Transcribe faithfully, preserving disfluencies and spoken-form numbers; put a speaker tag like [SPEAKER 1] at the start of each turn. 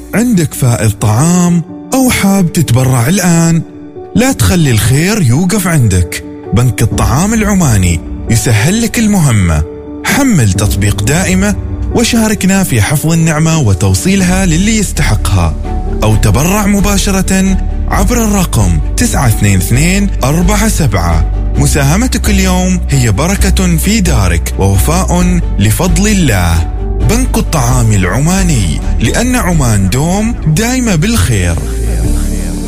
[SPEAKER 1] عندك فائض طعام أو حاب تتبرع الآن؟ لا تخلي الخير يوقف عندك. بنك الطعام العماني يسهل لك المهمة. حمل تطبيق دائمة وشاركنا في حفظ النعمة وتوصيلها للي يستحقها، أو تبرع مباشرة عبر الرقم تسعة اثنين اثنين أربعة سبعة. مساهمتك اليوم هي بركة في دارك ووفاء لفضل الله. بنك الطعام العماني، لأن عمان دوم دايمة بالخير.